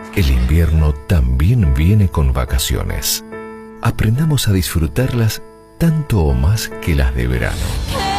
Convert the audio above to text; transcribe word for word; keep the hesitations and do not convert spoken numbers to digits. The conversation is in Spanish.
El invierno también viene con vacaciones. Aprendamos a disfrutarlas tanto o más que las de verano.